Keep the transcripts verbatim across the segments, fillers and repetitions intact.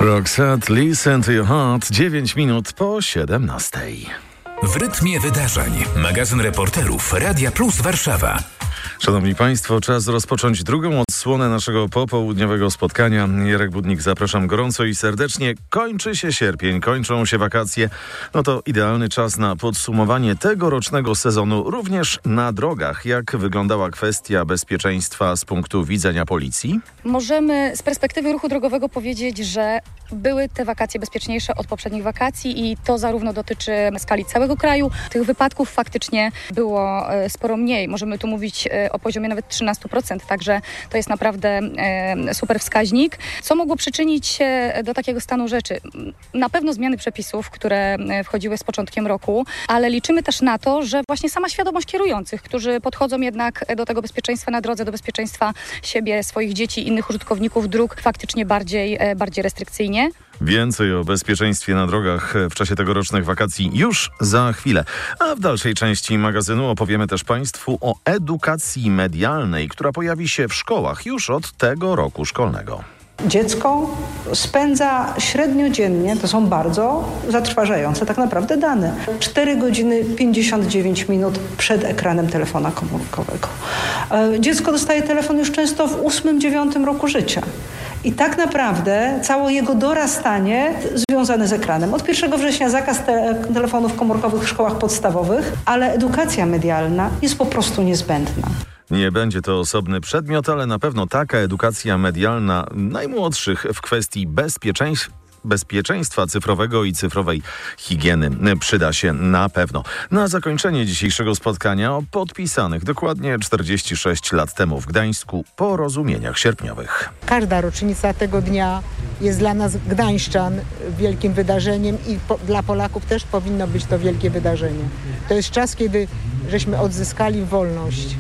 Roxette, Listen to Your Heart, dziewięć minut po siedemnastej. W rytmie wydarzeń. Magazyn reporterów Radia Plus Warszawa. Szanowni Państwo, czas rozpocząć drugą odsłonę naszego popołudniowego spotkania. Jarek Budnik, zapraszam gorąco i serdecznie. Kończy się sierpień, kończą się wakacje. No to idealny czas na podsumowanie tegorocznego sezonu również na drogach. Jak wyglądała kwestia bezpieczeństwa z punktu widzenia policji? Możemy z perspektywy ruchu drogowego powiedzieć, że były te wakacje bezpieczniejsze od poprzednich wakacji i to zarówno dotyczy skali całego kraju. Tych wypadków faktycznie było sporo mniej. Możemy tu mówić o poziomie nawet trzynaście procent, także to jest naprawdę super wskaźnik. Co mogło przyczynić się do takiego stanu rzeczy? Na pewno zmiany przepisów, które wchodziły z początkiem roku, ale liczymy też na to, że właśnie sama świadomość kierujących, którzy podchodzą jednak do tego bezpieczeństwa na drodze, do bezpieczeństwa siebie, swoich dzieci, innych użytkowników dróg faktycznie bardziej, bardziej restrykcyjnie. Więcej o bezpieczeństwie na drogach w czasie tegorocznych wakacji już za chwilę. A w dalszej części magazynu opowiemy też Państwu o edukacji medialnej, która pojawi się w szkołach już od tego roku szkolnego. Dziecko spędza średnio dziennie, to są bardzo zatrważające tak naprawdę dane, cztery godziny pięćdziesiąt dziewięć minut przed ekranem telefona komórkowego. Dziecko dostaje telefon już często w ósmym, dziewiątym roku życia. I tak naprawdę całe jego dorastanie związane z ekranem. Od pierwszego września zakaz te- telefonów komórkowych w szkołach podstawowych, ale edukacja medialna jest po prostu niezbędna. Nie będzie to osobny przedmiot, ale na pewno taka edukacja medialna najmłodszych w kwestii bezpieczeństwa. bezpieczeństwa cyfrowego i cyfrowej higieny przyda się na pewno. Na zakończenie dzisiejszego spotkania o podpisanych dokładnie czterdzieści sześć lat temu w Gdańsku porozumieniach sierpniowych. Każda rocznica tego dnia jest dla nas gdańszczan wielkim wydarzeniem i po, dla Polaków też powinno być to wielkie wydarzenie. To jest czas, kiedy żeśmy odzyskali wolność.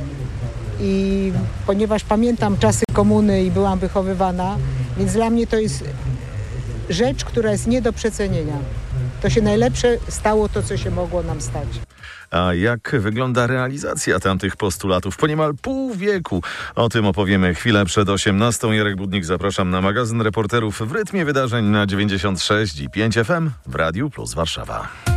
I ponieważ pamiętam czasy komuny i byłam wychowywana, więc dla mnie to jest rzecz, która jest nie do przecenienia. To się najlepsze stało to, co się mogło nam stać. A jak wygląda realizacja tamtych postulatów po niemal pół wieku? O tym opowiemy chwilę przed osiemnastą. Jarek Budnik, zapraszam na magazyn reporterów w rytmie wydarzeń na dziewięćdziesiąt sześć i pięć F M w Radiu Plus Warszawa.